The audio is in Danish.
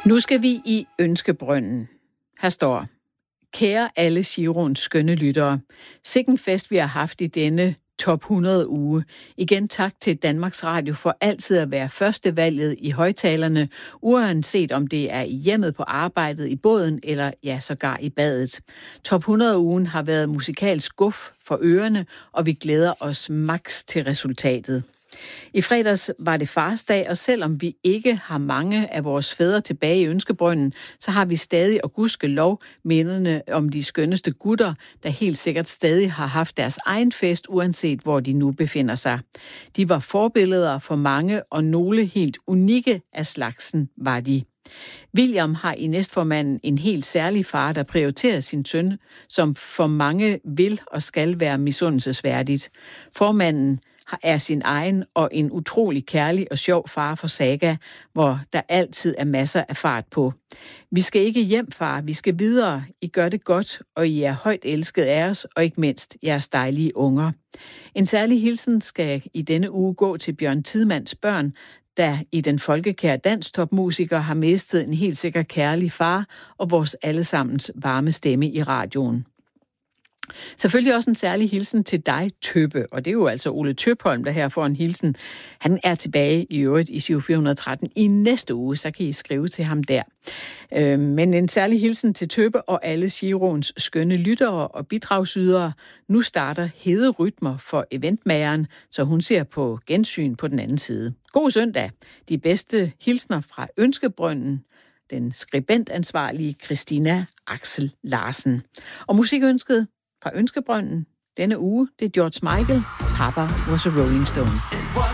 Nu skal vi i Ønskebrønden. Her står: Kære alle Giroens skønne lyttere. Sikken fest vi har haft i denne top 100 uge. Igen tak til Danmarks Radio for altid at være førstevalget i højtalerne, uanset om det er i hjemmet, på arbejdet, i båden eller ja, sågar i badet. Top 100 ugen har været musikalsk guf for ørerne, og vi glæder os maks til resultatet. I fredags var det farsdag, og selvom vi ikke har mange af vores fædre tilbage i Ønskebrønden, så har vi stadig og gudskelov minderne om de skønneste gutter, der helt sikkert stadig har haft deres egen fest, uanset hvor de nu befinder sig. De var forbilleder for mange, og nogle helt unikke af slagsen var de. William har i næstformanden en helt særlig far, der prioriterer sin søn, som for mange vil og skal være misundelsesværdigt. Formanden er sin egen og en utrolig kærlig og sjov far for Saga, hvor der altid er masser af fart på. Vi skal ikke hjem, far, vi skal videre. I gør det godt, og I er højt elsket af os, og ikke mindst jeres dejlige unger. En særlig hilsen skal i denne uge gå til Bjørn Tidmands børn, der i den folkekære danstopmusiker har mistet en helt sikker kærlig far og vores allesammens varme stemme i radioen. Selvfølgelig også en særlig hilsen til dig, Tøppe, og det er jo altså Ole Tøpholm, der her får en hilsen. Han er tilbage i øvrigt i Giro 413 i næste uge, så kan I skrive til ham der. Men en særlig hilsen til Tøppe og alle Giroens skønne lyttere og bidragsydere. Nu starter Hede Rytmer for eventmageren, så hun ser på gensyn på den anden side. God søndag. De bedste hilsner fra Ønskebrønden. Den skribentansvarlige Christina Axel Larsen. Og musikønsket fra Ønskebrønden denne uge, det er George Michael, Papa Was a Rolling Stone.